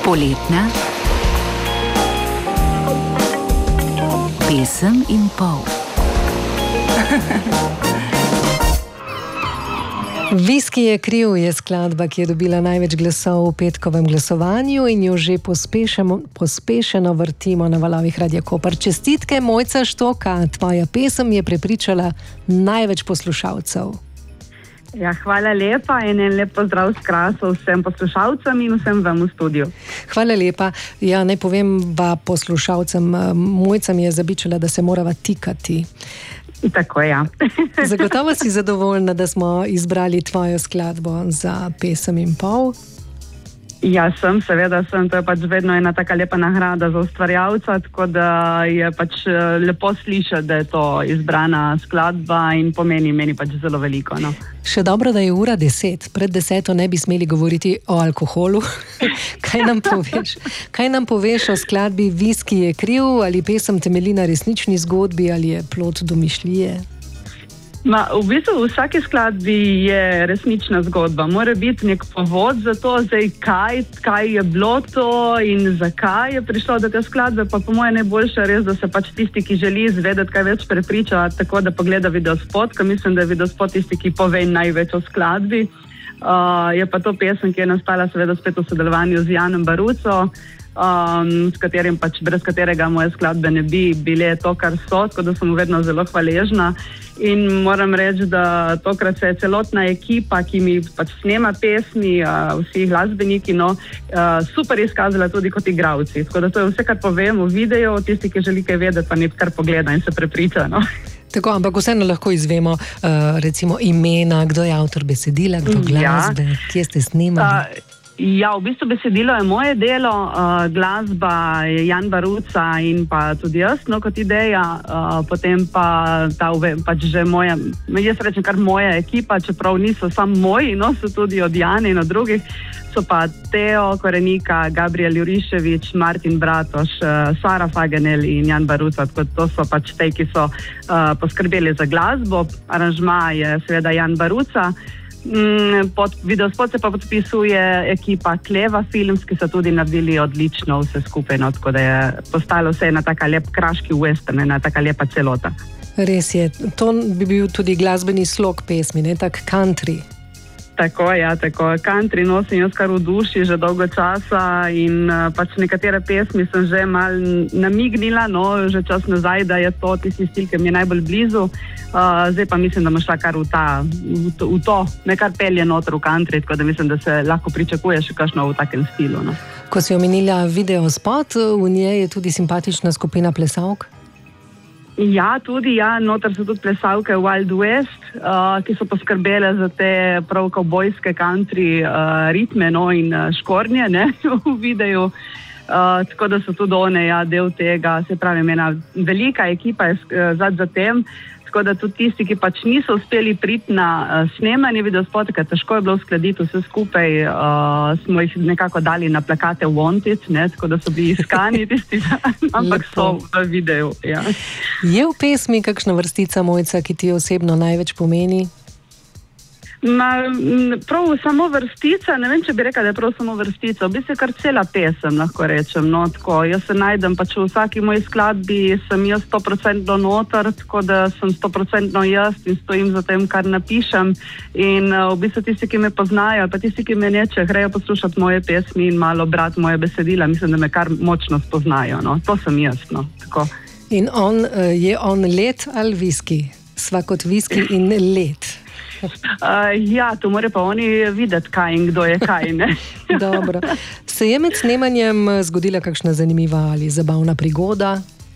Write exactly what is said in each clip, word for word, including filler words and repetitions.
Poletna pesem in pol. Viski je kriv je skladba, ki je dobila največ glasov v petkovem glasovanju in jo že pospešeno, pospešeno vrtimo na valovih Radia Koper. Čestitke, Mojca Štoka, tvoja pesem je prepričala največ poslušalcev. Ja, hvala lepa in en lep pozdrav s Kraso vsem poslušalcem in vsem vam v studiu. Hvala lepa. Ja, naj povem pa poslušalcem, Mojca mi je zabičala, da se morava tikati. Tako, ja. Zagotovo si zadovoljna, da smo izbrali tvojo skladbo za pesem in pol? Ja, sem, seveda sem. To je pač vedno ena taka lepa nagrada za ustvarjalca, tako da je pač lepo slišati, da je to izbrana skladba in pomeni meni pač zelo veliko. No. Še dobro, da je ura deset. Pred deseto ne bi smeli govoriti o alkoholu. Kaj nam poveš? Kaj nam poveš o skladbi Viski je kriv, ali pesem temelji na resnični zgodbi, ali je plod domišljije? Ma, v bistvu v vsaki skladbi je resnična zgodba. Mora biti nek povod za to, zdaj kaj, kaj je bilo to in zakaj je prišlo do te skladbe, pa po moje najboljše res, da se pač tisti, ki želi izvedeti kaj več, prepriča, tako da pogleda videospot, ker mislim, da je videospot tisti, ki pove največ o skladbi. Uh, je pa to pesem, ki je nastala seveda spet v sodelovanju z Janom Baruco, Um, s katerim pač, brez katerega moje skladbe ne bi bile to, kar so, tako da sem mu vedno zelo hvaležna. In moram reči, da tokrat se je celotna ekipa, ki mi pač snema pesmi, uh, vsi glasbeniki, no, uh, super izkazala tudi kot igravci. Tako da to je vse, kar povem v videu, tisti, ki želi kaj vedeti, pa nek kar pogleda in se prepriča. No. Tako, ampak vseeno lahko izvemo uh, recimo imena, kdo je avtor besedila, kdo glasbe, ja. Kje ste snemali? Uh, Ja, v bistvu besedilo je moje delo, uh, glasba je Jan Baruca in pa tudi jaz, no, kot ideja, uh, potem pa ta pač že moja, jaz rečem kar moja ekipa, čeprav niso samo moji, no, so tudi od Jane in od drugih, so pa Teo Korenika, Gabriel Juriševič, Martin Bratoš, uh, Sara Fagenel in Jan Baruca, tako to so pač te, ki so uh, poskrbeli za glasbo, aranžma je seveda Jan Baruca. Pod videospot se pa podpisuje ekipa Kleva Films, ki so tudi naredili odlično vse skupaj, no, tako da je postalo vse ena taka lep kraški western, ena taka lepa celota. Res je, to bi bil tudi glasbeni slog pesmi, ne, tak country. Tako, ja, tako. Country nosim jaz kar v duši že dolgo časa in uh, pač nekatere pesmi sem že mal namignila, no, že čas nazaj, da je to tisti stil, ki mi je najbolj blizu. Uh, zdaj pa mislim, da me šla kar v, ta, v, to, v to, nekar pelje noter v country, tako da mislim, da se lahko pričakuje še kakšno v takem stilu. No. Ko si omenila videospot, v njej je tudi simpatična skupina plesavk? Ja, tudi, ja, noter so tudi plesavke Wild West, uh, ki so poskrbele za te prav kavbojske country uh, ritme, no, in uh, škornje, ne, v videu. Uh, tako da so tudi one, ja, del tega, se pravi, ena velika ekipa je uh, zad za tem, tako da tudi tisti, ki pač niso uspeli priti na uh, snemanje videospota, ker težko je bilo uskladiti vse skupaj, uh, smo jih nekako dali na plakate Wanted, ne, tako da so bili iskani tisti, ampak so v videu. Ja. Je v pesmi kakšna vrstica, Mojca, ki ti osebno največ pomeni? Ma, prav samo vrstica, ne vem, če bi rekla, da je prav samo vrstica, v bistvu je kar cela pesem, lahko rečem, no, tako, jaz se najdem, pač v vsaki moji skladbi sem jaz sto procentno noter, tako da sem sto procentno jaz in stojim za tem, kar napišem in uh, v bistvu tisti, ki me poznajo, pa tisti, ki me neče, grejo poslušati moje pesmi in malo brati moje besedila, mislim, da me kar močno spoznajo, no, to sem jaz, no, tako. In on, uh, je on led ali viski? Sva kot viski in led. Uh, ja, to mora pa oni videti, kaj in kdo je kaj, ne? Dobro. Se je med snemanjem zgodila kakšna zanimiva ali zabavna prigoda?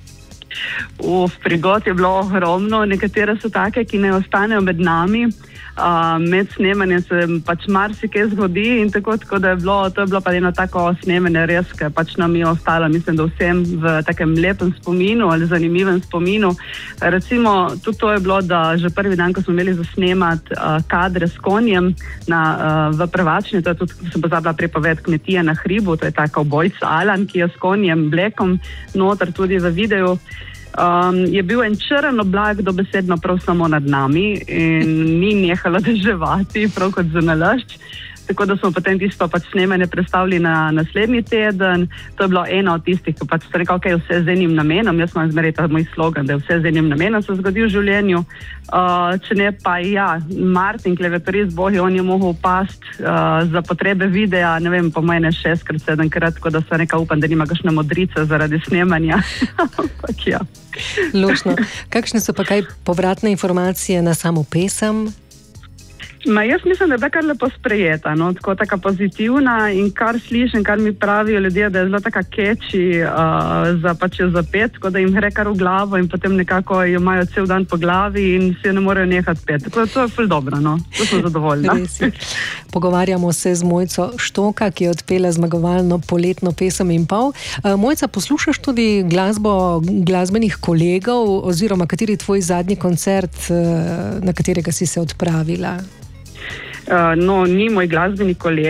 Uf, prigod je bilo ogromno, nekatere so take, ki ne ostanejo med nami. Uh, med snemanjem se pač marsikaj zgodi in tako, tako da je bilo, to je bilo pa eno tako snemanje res, ker pač nam je ostalo, mislim, da vsem v takem lepem spominu ali zanimivem spominu. Recimo, tudi to je bilo, da že prvi dan, ko smo imeli za snemat uh, kadre s konjem na, uh, v Prevačni, to je tudi, se pozabila prepoved Kmetija na hribu, to je ta kavbojc Alan, ki je s konjem Blekom noter tudi v videu. Um, je bil en črn oblak dobesedno prav samo nad nami in ni nehalo deževati, prav kot za nalašč. tako da smo potem tisto pač snemanje predstavili na naslednji teden. To je bilo eno od tistih, ki pač ste rekli, ok, vse z enim namenom. Jaz imam zmeraj ta moj slogan, da je vse z enim namenom se zgodi v življenju. Uh, če ne pa ja, Martin, klaviaturist Bohi, on je mogel upasti uh, za potrebe videa, ne vem, po mene šestkrat, sedemkrat, tako da se neka upam, da nima kakšne modrice zaradi snemanja. Ampak ja. Luštno. Kakšne so pa kaj povratne informacije na samo pesem? Ma jaz mislim, da je bila kar lepo sprejeta, no? Tako taka pozitivna in kar slišim, kar mi pravijo ljudje, da je zelo taka catchy uh, za pač jo zapet, tako da jim gre kar v glavo in potem nekako jo imajo cel dan po glavi in si jo ne morejo nehati pet. Tako da to je ful dobro, no? To sem zadovoljna. Pogovarjamo se z Mojco Štoka, ki je odpela zmagovalno poletno pesem in pol. Uh, Mojca, poslušaš tudi glasbo glasbenih kolegov oziroma kateri tvoj zadnji koncert, uh, na katerega si se odpravila? Uh, no, ni moj glasbeni kolega.